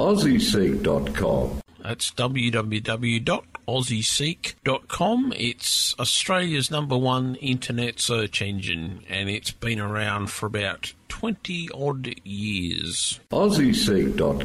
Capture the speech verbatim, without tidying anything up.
aussie seek dot com. That's w w w dot aussie seek dot com. It's Australia's number one internet search engine, and it's been around for about twenty odd years. aussie seek dot